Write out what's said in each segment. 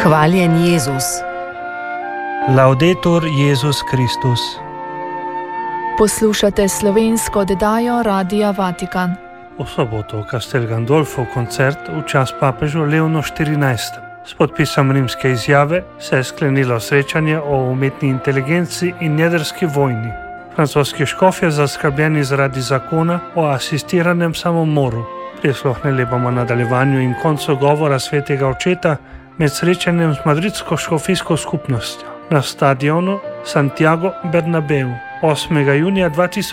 Hvaljen Jezus. Laudetur Jezus Kristus. Poslušate slovensko oddajo Radia Vatikan. V soboto v Castel Gandolfo koncert v čast papežu Leonu XIV. S podpisom rimske izjave se je sklenilo srečanje o umetni inteligenci in jedrski vojni. Francoski škof je zaskrbljen zaradi zakona o asistiranem samomoru. Prisluhnili bomo nadaljevanju in koncu govora svetega očeta med srečanjem z madridsko škofijsko skupnostjo na stadionu Santiago Bernabeu 8. junija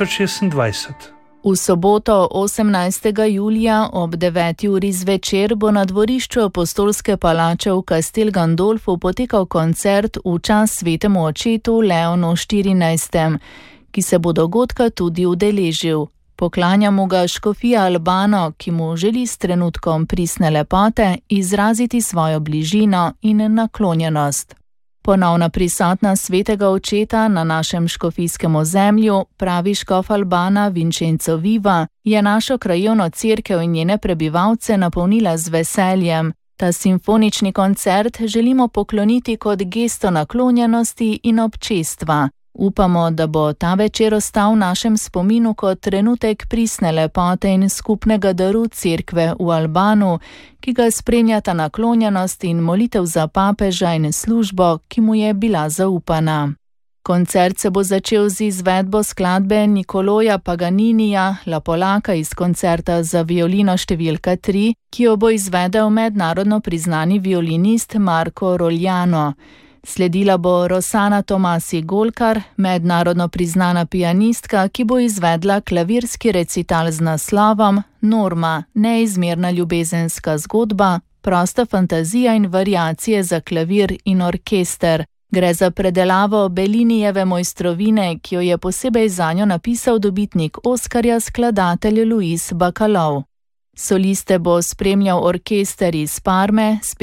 2026. V soboto 18. julija ob 9. uri zvečer bo na dvorišču Apostolske palače v Castel Gandolfu potekal koncert v čast svetemu očetu Leonu XIV., ki se bo dogodka tudi udeležil. Poklanja mu ga škofija Albano, ki mu želi s trenutkom pristne lepote izraziti svojo bližino in naklonjenost. Ponovna prisotna svetega očeta na našem škofijskem ozemlju, pravi škof Albana Vincenzo Viva, je našo krajevno cerkev in njene prebivalce napolnila z veseljem. Ta simfonični koncert želimo pokloniti kot gesto naklonjenosti in občestva. Upamo, da bo ta večer ostal v našem spominu kot trenutek pristne lepote in skupnega daru cerkve v Albanu, ki ga spremljata naklonjenost in molitev za papeža in službo, ki mu je bila zaupana. Koncert se bo začel z izvedbo skladbe Niccolòja Paganinija, La Polaka iz koncerta za violino številka 3, ki jo bo izvedel mednarodno priznani violinist Marco Rogliano. Sledila bo Rosana Tomasi Golkar, mednarodno priznana pianistka, ki bo izvedla klavirski recital z naslovom Norma, neizmerna ljubezenska zgodba, prosta fantazija in variacije za klavir in orkester. Gre za predelavo Bellinijeve mojstrovine, ki jo je posebej zanjo napisal dobitnik Oskarja skladatelj Luis Bacalov. Soliste bo spremljal orkester iz Parme s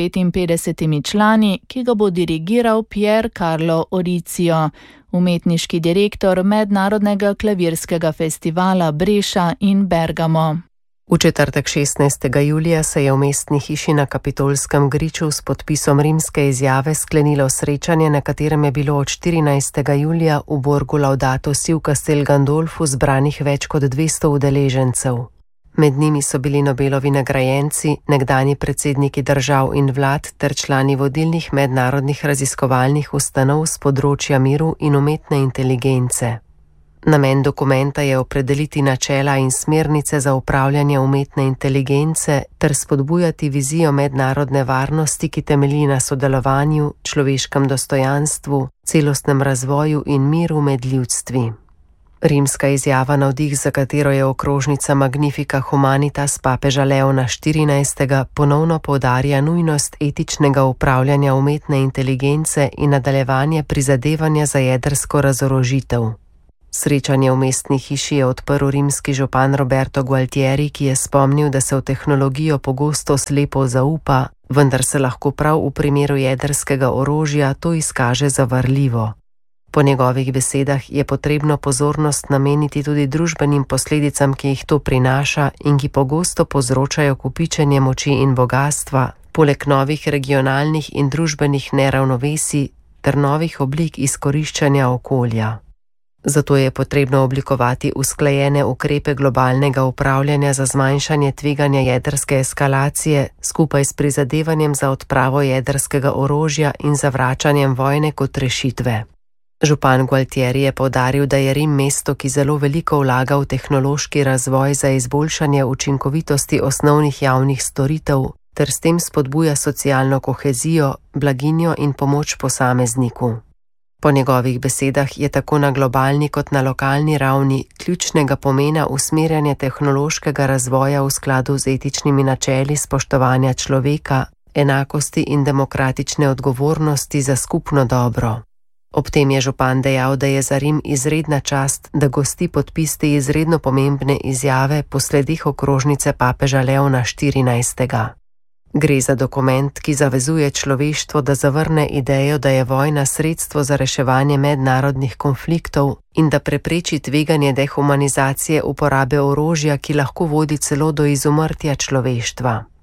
55 člani, ki ga bo dirigiral Pier Carlo Oricio, umetniški direktor Mednarodnega klavirskega festivala Breša in Bergamo. V četrtek 16. julija se je v mestni hiši na Kapitolskem griču s podpisom rimske izjave sklenilo srečanje, na katerem je bilo od 14. julija v Borgu Laudato Si v Castel Gandolfu zbranih več kot 200 udeležencev. Med njimi so bili Nobelovi nagrajenci, nekdanji predsedniki držav in vlad ter člani vodilnih mednarodnih raziskovalnih ustanov z področja miru in umetne inteligence. Namen dokumenta je opredeliti načela in smernice za upravljanje umetne inteligence ter spodbujati vizijo mednarodne varnosti, ki temelji na sodelovanju, človeškem dostojanstvu, celostnem razvoju in miru med ljudstvi. Rimska izjava navdih, za katero je okrožnica Magnifica Humanitas papeža Leona XIV. Ponovno poudarja nujnost etičnega upravljanja umetne inteligence in nadaljevanje prizadevanja za jedrsko razorožitev. Srečanje v mestni hiši je odprl rimski župan Roberto Gualtieri, ki je spomnil, da se v tehnologijo pogosto slepo zaupa, vendar se lahko prav v primeru jedrskega orožja to izkaže za varljivo. Po njegovih besedah je potrebno pozornost nameniti tudi družbenim posledicam, ki jih to prinaša in ki pogosto povzročajo kopičenje moči in bogastva, poleg novih regionalnih in družbenih neravnovesij ter novih oblik izkoriščanja okolja. Zato je potrebno oblikovati usklajene ukrepe globalnega upravljanja za zmanjšanje tveganja jedrske eskalacije skupaj s prizadevanjem za odpravo jedrskega orožja in zavračanjem vojne kot rešitve. Župan Gualtieri je poudaril, da je Rim mesto, ki zelo veliko vlaga v tehnološki razvoj za izboljšanje učinkovitosti osnovnih javnih storitev ter s tem spodbuja socialno kohezijo, blaginjo in pomoč posamezniku. Po njegovih besedah je tako na globalni kot na lokalni ravni ključnega pomena usmerjanje tehnološkega razvoja v skladu z etičnimi načeli spoštovanja človeka, enakosti in demokratične odgovornosti za skupno dobro. Ob tem je župan dejal, da je za Rim izredna čast, da gosti podpis te izredno pomembne izjave po sledih okrožnice papeža Leona XIV. Gre za dokument, ki zavezuje človeštvo, da zavrne idejo, da je vojna sredstvo za reševanje mednarodnih konfliktov in da prepreči tveganje dehumanizacije uporabe orožja, ki lahko vodi celo do izumrtja človeštva.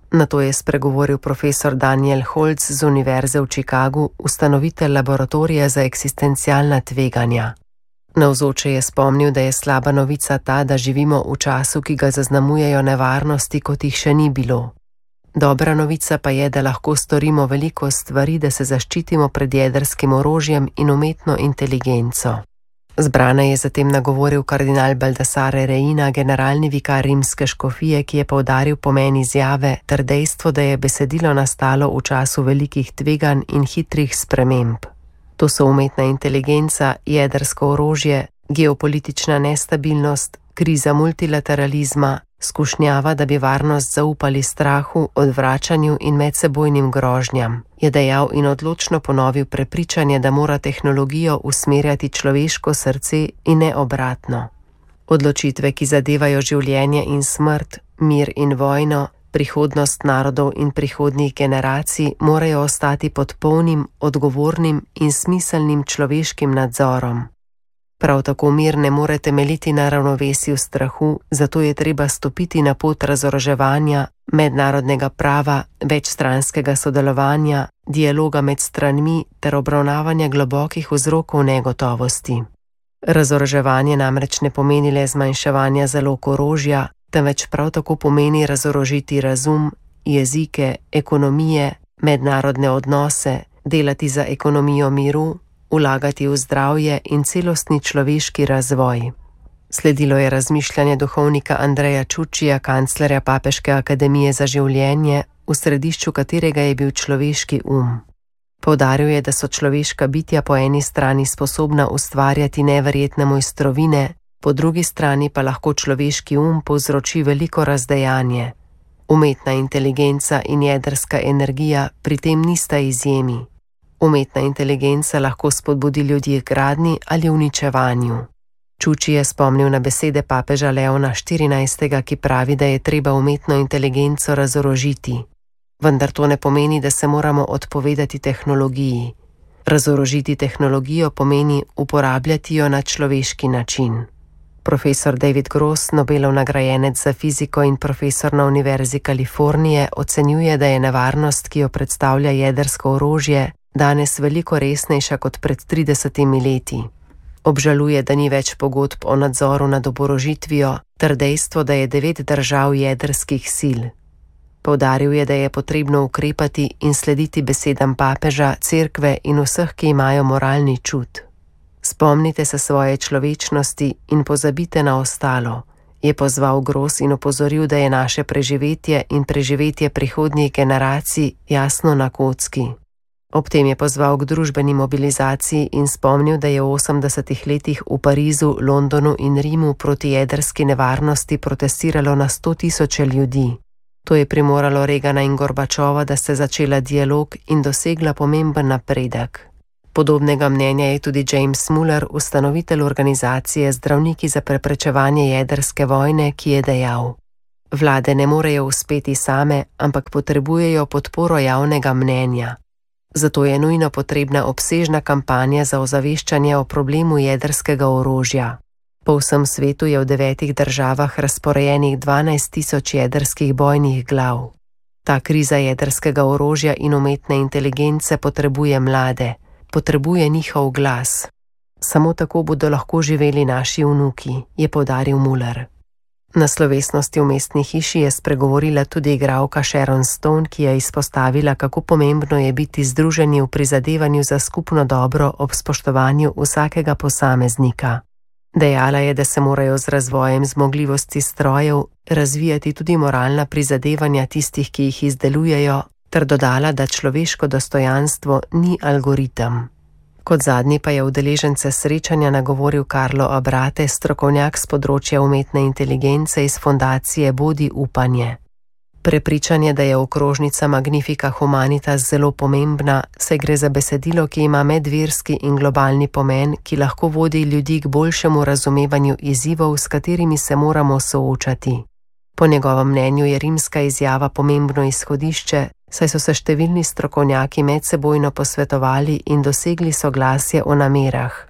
Nato je spregovoril profesor Daniel Holz z Univerze v Chicagu, ustanovitelj laboratorija za eksistencialna tveganja. Navzoče je spomnil, da je slaba novica ta, da živimo v času, ki ga zaznamujejo nevarnosti, kot jih še ni bilo. Dobra novica pa je, da lahko storimo veliko stvari, da se zaščitimo pred jedrskim orožjem in umetno inteligenco. Zbrane je zatem nagovoril kardinal Baldassare Reina, generalni vikar rimske škofije, ki je poudaril pomen izjave ter dejstvo, da je besedilo nastalo v času velikih tveganj in hitrih sprememb. To so umetna inteligenca, jedrsko orožje, geopolitična nestabilnost, kriza multilateralizma, skušnjava, da bi varnost zaupali strahu, odvračanju in medsebojnim grožnjam, je dejal in odločno ponovil prepričanje, da mora tehnologijo usmerjati človeško srce in ne obratno. Odločitve, ki zadevajo življenje in smrt, mir in vojno, prihodnost narodov in prihodnjih generacij, morajo ostati pod polnim, odgovornim in smiselnim človeškim nadzorom. Prav tako mir ne more temeljiti na ravnovesju strahu, zato je treba stopiti na pot razoroževanja, mednarodnega prava, večstranskega sodelovanja, dialoga med stranmi ter obravnavanja globokih vzrokov negotovosti. Razoroževanje namreč ne pomeni le zmanjševanja zalog orožja, temveč prav tako pomeni razorožiti razum, jezike, ekonomije, mednarodne odnose, delati za ekonomijo miru, vlagati v zdravje in celostni človeški razvoj. Sledilo je razmišljanje duhovnika Andreja Čučija, kanclerja Papeške akademije za življenje, v središču katerega je bil človeški Poudaril je, da so človeška bitja po eni strani sposobna ustvarjati neverjetne mojstrovine, po drugi strani pa lahko človeški povzroči veliko razdejanje. Umetna inteligenca in jedrska energija pri tem nista izjemi. Umetna inteligenca lahko spodbudi ljudi k gradnji ali uničevanju. Čuči je spomnil na besede papeža Leona XIV., ki pravi, da je treba umetno inteligenco razorožiti. Vendar to ne pomeni, da se moramo odpovedati tehnologiji. Razorožiti tehnologijo pomeni uporabljati jo na človeški način. Profesor David Gross, Nobelov nagrajenec za fiziko in profesor na Univerzi Kalifornije, ocenjuje, da je nevarnost, ki jo predstavlja jedrsko orožje, danes veliko resnejša kot pred 30 leti. Obžaluje, da ni več pogodb o nadzoru nad oborožitvijo ter dejstvo, da je 9 držav jedrskih sil. Poudaril je, da je potrebno ukrepati in slediti besedam papeža, cerkve in vseh, ki imajo moralni čut. Spomnite se svoje človečnosti in pozabite na ostalo, je pozval Gross in opozoril, da je naše preživetje in preživetje prihodnjih generacij jasno na kocki. Ob tem je pozval k družbeni mobilizaciji in spomnil, da je v 80 letih v Parizu, Londonu in Rimu proti jedrski nevarnosti protestiralo na 100 000 ljudi. To je primoralo Reagana in Gorbačova, da sta začela dialog in dosegla pomemben napredek. Podobnega mnenja je tudi James Muller, ustanovitelj organizacije Zdravniki za preprečevanje jedrske vojne, ki je dejal: Vlade ne morejo uspeti same, ampak potrebujejo podporo javnega mnenja. Zato je nujno potrebna obsežna kampanja za ozaveščanje o problemu jedrskega orožja. Po vsem svetu je v 9 državah razporejenih 12 000 jedrskih bojnih glav. Ta kriza jedrskega orožja in umetne inteligence potrebuje mlade, potrebuje njihov glas. Samo tako bodo lahko živeli naši vnuki, je poudaril Muller. Na slovesnosti v mestni hiši je spregovorila tudi igralka Sharon Stone, ki je izpostavila, kako pomembno je biti združeni v prizadevanju za skupno dobro ob spoštovanju vsakega posameznika. Dejala je, da se morajo z razvojem zmogljivosti strojev razvijati tudi moralna prizadevanja tistih, ki jih izdelujejo, ter dodala, da človeško dostojanstvo ni algoritem. Kot zadnji pa je udeležence srečanja nagovoril Carlo Abrate, strokovnjak z področja umetne inteligence iz fundacije Bodi upanje. Prepričanje, da je okrožnica Magnifica Humanitas zelo pomembna, saj gre za besedilo, ki ima medverski in globalni pomen, ki lahko vodi ljudi k boljšemu razumevanju izzivov, s katerimi se moramo soočati. Po njegovem mnenju je rimska izjava pomembno izhodišče, saj so se številni strokovnjaki medsebojno posvetovali in dosegli soglasje o namerah.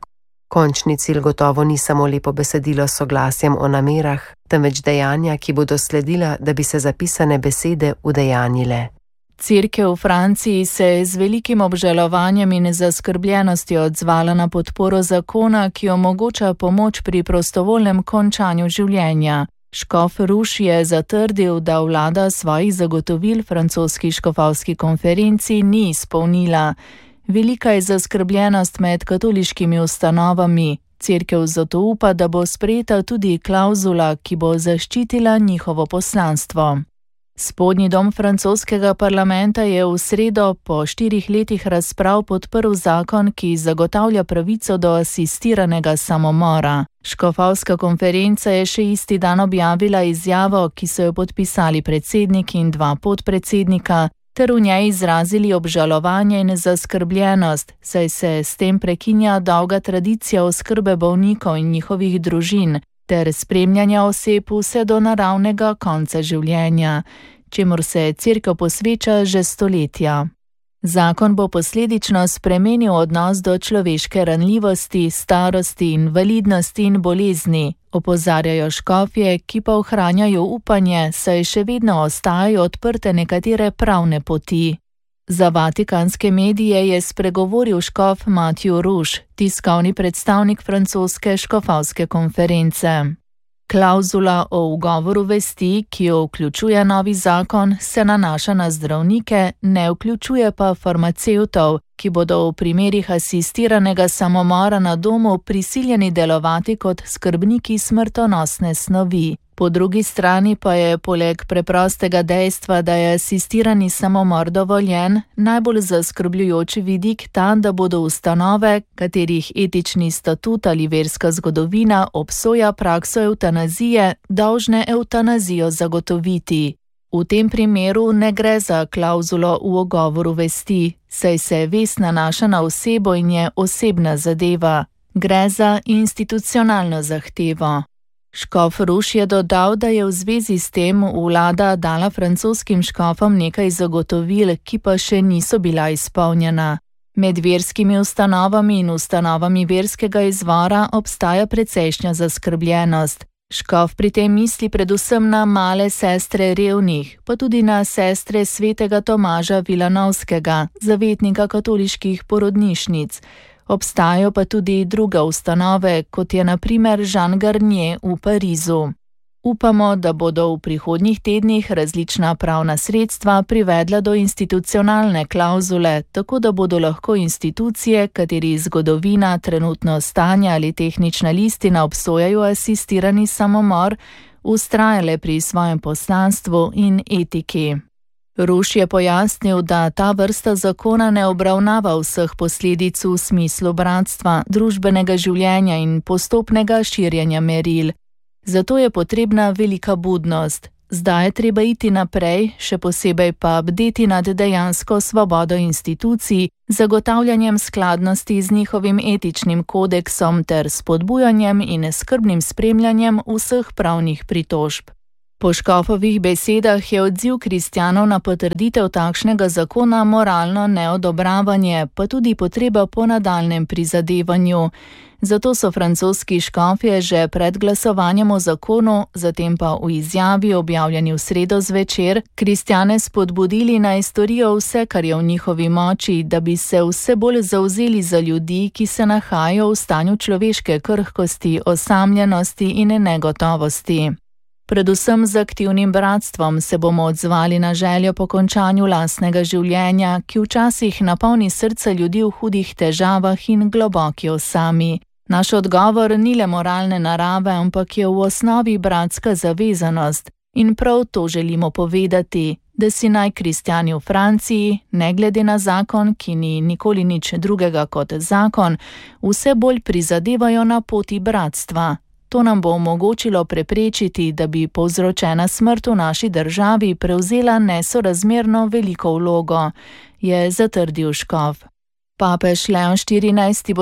Končni cilj gotovo ni samo lepo besedilo s soglasjem o namerah, temveč dejanja, ki bodo sledila, da bi se zapisane besede udejanjile. Cerkev v Franciji se je z velikim obžalovanjem in zaskrbljenostjo odzvala na podporo zakona, ki omogoča pomoč pri prostovoljnem končanju življenja. Škof Ruš je zatrdil, da vlada svojih zagotovil francoski škofovski konferenci ni izpolnila. Velika je zaskrbljenost med katoliškimi ustanovami. Cerkev zato upa, da bo sprejeta tudi klavzula, ki bo zaščitila njihovo poslanstvo. Spodnji dom francoskega parlamenta je v sredo po 4 letih razprav podprl zakon, ki zagotavlja pravico do asistiranega samomora. Škofovska konferenca je še isti dan objavila izjavo, ki so jo podpisali predsednik in 2 podpredsednika, ter v njej izrazili obžalovanje in zaskrbljenost, saj se s tem prekinja dolga tradicija oskrbe bolnikov in njihovih družin, ter spremljanja oseb vse do naravnega konca življenja, čemur se cerkev posveča že stoletja. Zakon bo posledično spremenil odnos do človeške ranljivosti, starosti, invalidnosti in bolezni, opozarjajo škofje, ki pa ohranjajo upanje, saj še vedno ostajajo odprte nekatere pravne poti. Za vatikanske medije je spregovoril škof Matthew Ruš, tiskovni predstavnik francoske škofovske konference. Klavzula o ugovoru vesti, ki jo vključuje novi zakon, se nanaša na zdravnike, ne vključuje pa farmacevtov, ki bodo v primerih asistiranega samomora na domu prisiljeni delovati kot skrbniki smrtonosne snovi. Po drugi strani pa je poleg preprostega dejstva, da je asistirani samomor dovoljen, najbolj zaskrbljujoč vidik ta, da bodo ustanove, katerih etični statut ali verska zgodovina obsoja prakso evtanazije, dolžne evtanazijo zagotoviti. V tem primeru ne gre za klavzulo v ugovoru vesti, saj se vest nanaša na osebo in je osebna zadeva. Gre za institucionalno zahtevo. Škof Ruš je dodal, da je v zvezi s tem vlada dala francoskim škofom nekaj zagotovil, ki pa še niso bila izpolnjena. Med verskimi ustanovami in ustanovami verskega izvora obstaja precejšnja zaskrbljenost. Škof pri tem misli predvsem na male sestre revnih, pa tudi na sestre svetega Tomaža Vilanovskega, zavetnika katoliških porodnišnic. Obstajajo pa tudi druge ustanove, kot je na primer Jean Garnier v Parizu. Upamo, da bodo v prihodnjih tednih različna pravna sredstva privedla do institucionalne klavzule, tako da bodo lahko institucije, katerih zgodovina, trenutno stanje ali tehnična listina obsojajo asistirani samomor, vztrajale pri svojem poslanstvu in etiki. Ruš je pojasnil, da ta vrsta zakona ne obravnava vseh posledic v smislu bratstva, družbenega življenja in postopnega širjenja meril. Zato je potrebna velika budnost. Zdaj je treba iti naprej, še posebej pa bdeti nad dejansko svobodo institucij, zagotavljanjem skladnosti z njihovim etičnim kodeksom ter spodbujanjem in skrbnim spremljanjem vseh pravnih pritožb. Po škofovih besedah je odziv kristjanov na potrditev takšnega zakona moralno neodobravanje, pa tudi potreba po nadaljnjem prizadevanju. Zato so francoski škofje že pred glasovanjem o zakonu, zatem pa v izjavi objavljeni v sredo zvečer, kristjane spodbudili naj storijo vse, kar je v njihovi moči, da bi se vse bolj zavzeli za ljudi, ki se nahajajo v stanju človeške krhkosti, osamljenosti in negotovosti. Predvsem z aktivnim bratstvom se bomo odzvali na željo po končanju lastnega življenja, ki včasih napolni srca ljudi v hudih težavah in globoki osami. Naš odgovor ni le moralne narave, ampak je v osnovi bratska zavezanost in prav to želimo povedati, da si naj kristjani v Franciji, ne glede na zakon, ki ni nikoli nič drugega kot zakon, vse bolj prizadevajo na poti bratstva. To nam bo omogočilo preprečiti, da bi povzročena smrt v naši državi prevzela nesorazmerno veliko vlogo, je zatrdil škof. Papež Leon XIV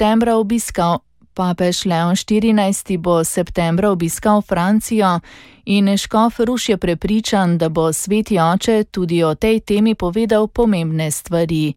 bo septembra obiskal Francijo in škof Ruš je prepričan, da bo sveti oče tudi o tej temi povedal pomembne stvari.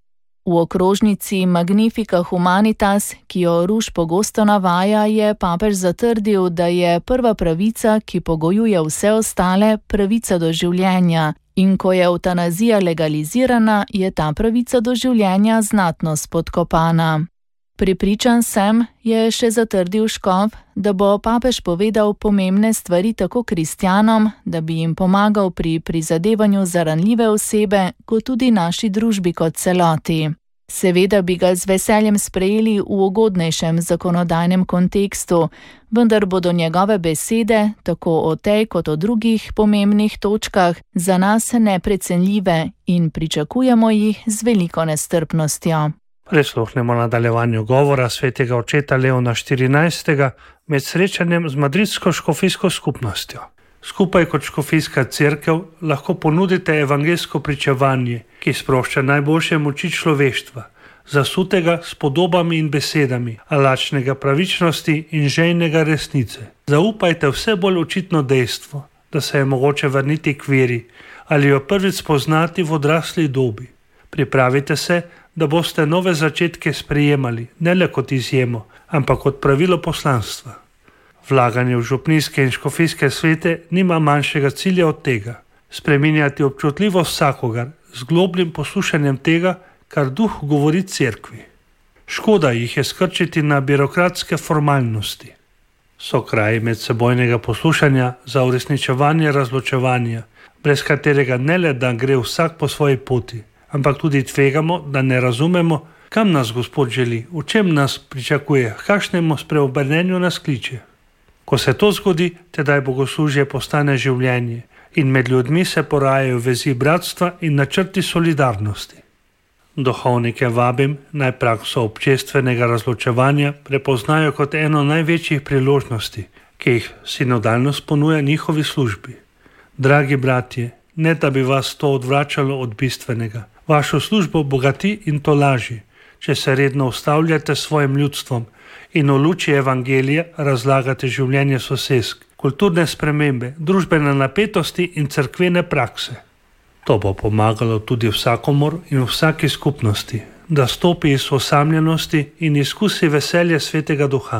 V okrožnici Magnifica Humanitas, ki jo Ruž pogosto navaja, je papež zatrdil, da je prva pravica, ki pogojuje vse ostale, pravica do življenja. In ko je evtanazija legalizirana, je ta pravica do življenja znatno spodkopana. Prepričan sem, je še zatrdil škof, da bo papež povedal pomembne stvari tako kristjanom, da bi jim pomagal pri prizadevanju za ranljive osebe, kot tudi naši družbi kot celoti. Seveda bi ga z veseljem sprejeli v ugodnejšem zakonodajnem kontekstu, vendar bodo njegove besede, tako o tej kot o drugih pomembnih točkah, za nas neprecenljive in pričakujemo jih z veliko nestrpnostjo. Prisluhnemo nadaljevanju govora svetega očeta Leona XIV. Med srečanjem z madridsko škofijsko skupnostjo. Skupaj kot škofijska cerkev lahko ponudite evangeljsko pričevanje, ki sprošča najboljše moči človeštva, zasutega s podobami in besedami, a lačnega pravičnosti in žejnega resnice. Zaupajte vse bolj očitno dejstvo, da se je mogoče vrniti k veri ali jo prvič spoznati v odrasli dobi. Pripravite se, da boste nove začetke sprejemali, ne le kot izjemo, ampak kot pravilo poslanstva. Vlaganje v župnijske in škofijske svete nima manjšega cilja od tega. Spreminjati občutljivost vsakogar z globljim poslušanjem tega, kar duh govori cerkvi. Škoda jih je skrčiti na birokratske formalnosti. So kraji medsebojnega poslušanja za uresničevanje razločevanja, brez katerega ne le da gre vsak po svoji poti, ampak tudi tvegamo, da ne razumemo, kam nas Gospod želi, v čem nas pričakuje, kakšnemu spreobrnenju nas kliče. Ko se to zgodi, tedaj bogoslužje postane življenje in med ljudmi se porajajo vezi bratstva in načrti solidarnosti. Duhovnike vabim, naj prakso občestvenega razločevanja prepoznajo kot eno največjih priložnosti, ki jih sinodalnost ponuja njihovi službi. Dragi bratje, ne da bi vas to odvračalo od bistvenega. Vašo službo bogati in to laži, če se redno ustavljate s svojim ljudstvom in v luči evangelija razlagate življenje sosesk, kulturne spremembe, družbene napetosti in cerkvene prakse. To bo pomagalo tudi vsakomur in vsaki skupnosti, da stopi iz osamljenosti in izkusi veselje Svetega Duha.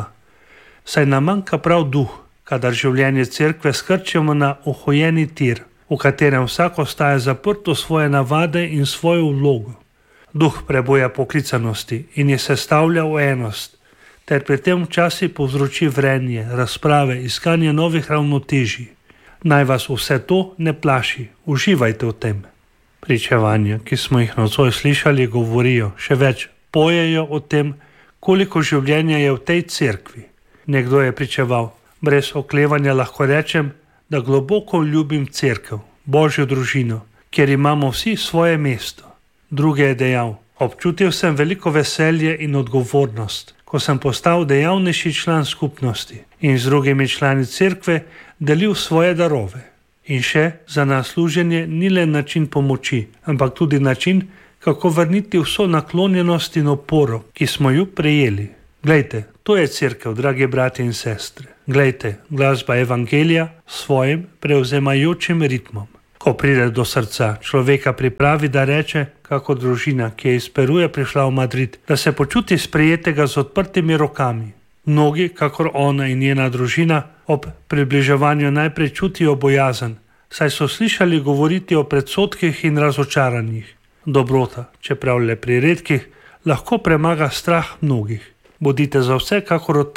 Saj nam manjka prav duh, kadar življenje cerkve skrčimo na ohojeni tir, v katerem vsak ostaja zaprt v svoje navade in svojo vlogo. Duh prebuja poklicanosti in je sestavlja v enost, ter pri tem včasih povzroči vrenje, razprave, iskanje novih ravnotežij. Naj vas vse to ne plaši, uživajte v tem. Pričevanja, ki smo jih nocoj slišali, govorijo, še več, pojejo o tem, koliko življenja je v tej cerkvi. Nekdo je pričeval, brez oklevanja lahko rečem, da globoko ljubim cerkev, Božjo družino, kjer imamo vsi svoje mesto. Drugi je dejal, občutil sem veliko veselje in odgovornost, ko sem postal dejavnejši član skupnosti in z drugimi člani cerkve delil svoje darove. In še, za nas služenje ni le način pomoči, ampak tudi način, kako vrniti vso naklonjenost in oporo, ki smo jo prejeli. Glejte, to je cerkev, dragi brati in sestre. Glejte, glasba evangelija s svojim prevzemajočim ritmom. Ko pride do srca, človeka pripravi, da reče, kako družina, ki je iz Peruja prišla v Madrid, da se počuti sprejetega z odprtimi rokami. Mnogi, kakor ona in njena družina, ob približevanju najprej čutijo bojazen, saj so slišali govoriti o predsodkih in razočaranjih. Dobrota, čeprav le pri redkih, lahko premaga strah mnogih. Bodite za vse kakor odprti